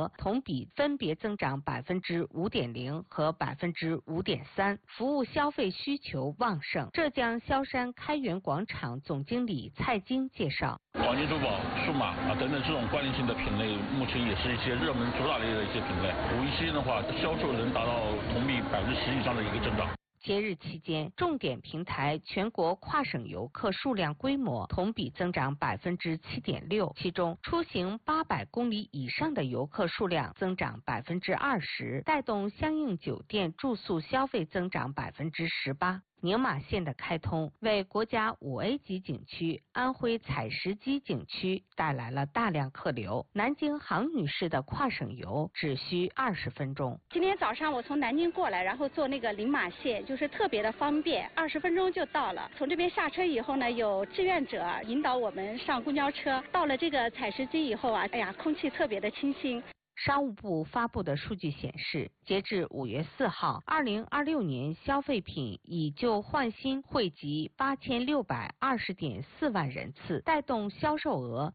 额同比分别增长5.0%和5.3%，服务消费需求旺盛。浙江萧山开元广场总经理蔡京介绍， 黄金珠宝、数码等等这种关联性的品类，目前也是一些热门主打类的一些品类。五一期间的话，销售能达到同比10%以上的一个增长。 节日期间，重点平台全国跨省游客数量规模同比增长7.6%，其中出行800公里以上的游客数量增长20%，带动相应酒店住宿消费增长18%。宁马线的开通，为国家5A 级景区安徽采石矶景区带来了大量客流。南京杭女士的跨省游只需20分钟。 今天早上我从南京过来，然后坐那个宁马线，就是特别的方便，20分钟就到了。从这边下车以后呢，有志愿者引导我们上公交车。到了这个采石矶以后啊，哎呀，空气特别的清新。 商务部发布的数据显示，截至5月4号，2026年消费品以旧换新惠及8620.4万人次，带动销售额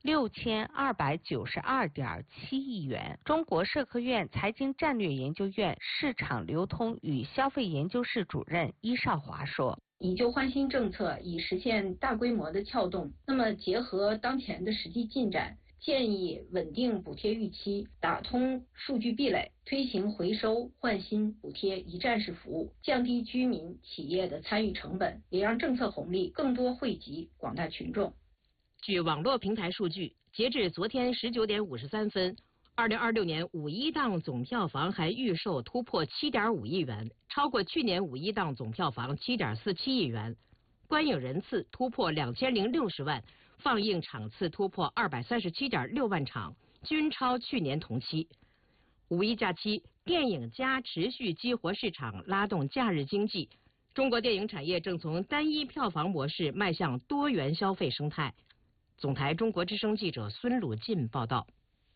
6292.7亿元。中国社科院财经战略研究院市场流通与消费研究室主任伊少华说， 以旧换新政策已实现大规模的撬动，那么结合当前的实际进展，建议稳定补贴预期，打通数据壁垒，推行回收换新补贴一站式服务，降低居民企业的参与成本，也让政策红利更多惠及广大群众。 据网络平台数据，截至昨天19点53分，2026年五一档总票房还预售突破7.5亿元，超过去年五一档总票房7.47亿元，观影人次突破2060万。放映场次突破237.6万场，均超去年同期。五一假期，电影加持续激活市场，拉动假日经济。中国电影产业正从单一票房模式迈向多元消费生态。总台中国之声记者孙鲁进报道。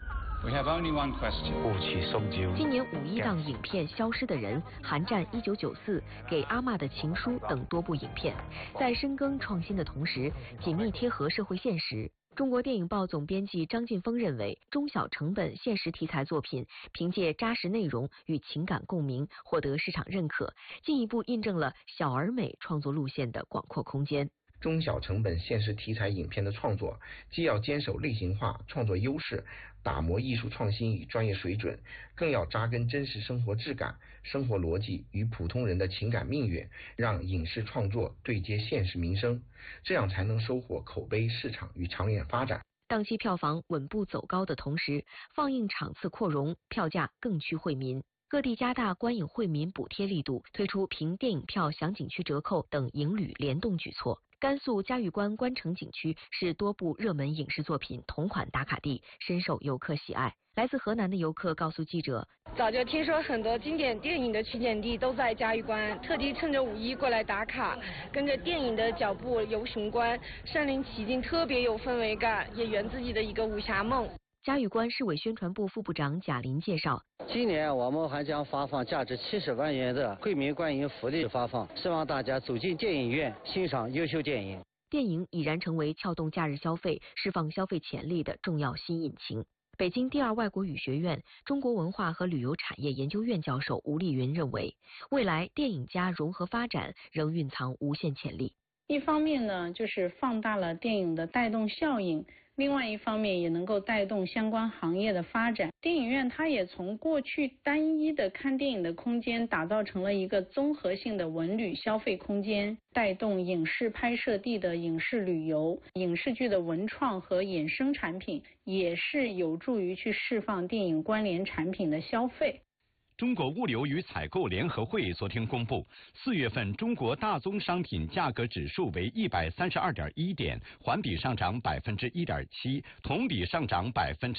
今年五一档影片《消失的人》《寒战1994》《给阿嬷的情书》等多部影片，在深耕创新的同时，紧密贴合社会现实。中国电影报总编辑张晋峰认为，中小成本现实题材作品凭借扎实内容与情感共鸣，获得市场认可，进一步印证了小而美创作路线的广阔空间。 中小成本现实题材影片的创作，既要坚守类型化创作优势，打磨艺术创新与专业水准，更要扎根真实生活质感、生活逻辑与普通人的情感命运，让影视创作对接现实民生，这样才能收获口碑、市场与长远发展。 档期票房稳步走高的同时，放映场次扩容，票价更趋惠民。各地加大观影惠民补贴力度，推出凭电影票享景区折扣等影旅联动举措。甘肃嘉峪关关城景区是多部热门影视作品同款打卡地，深受游客喜爱。来自河南的游客告诉记者， 早就听说很多经典电影的取景地都在嘉峪关，特地趁着五一过来打卡，跟着电影的脚步游雄关，身临其境，特别有氛围感，也圆自己的一个武侠梦。 嘉峪关市委宣传部副部长贾林介绍， 今年我们还将发放价值70万元的惠民观影福利发放，希望大家走进电影院欣赏优秀电影。 电影已然成为撬动假日消费、释放消费潜力的重要新引擎。北京第二外国语学院中国文化和旅游产业研究院教授吴丽云认为，未来电影加融合发展仍蕴藏无限潜力。 一方面呢，就是放大了电影的带动效应，另外一方面也能够带动相关行业的发展。电影院它也从过去单一的看电影的空间，打造成了一个综合性的文旅消费空间，带动影视拍摄地的影视旅游、影视剧的文创和衍生产品，也是有助于去释放电影关联产品的消费。 中国物流与采购联合会昨天公布，4月份中国大宗商品价格指数为132.1点，环比上涨1.7%，同比上涨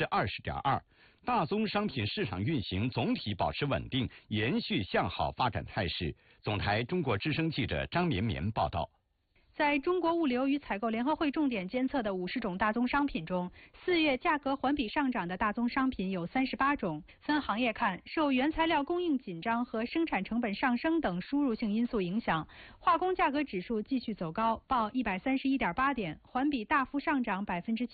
20.2%。大宗商品市场运行总体保持稳定，延续向好发展态势。总台中国之声记者张绵绵报道。 在中国物流与采购联合会重点监测的50种大宗商品中，4月价格环比上涨的大宗商品有38种。分行业看，受原材料供应紧张和生产成本上升等输入性因素影响，化工价格指数继续走高，报131.8点，环比大幅上涨7%。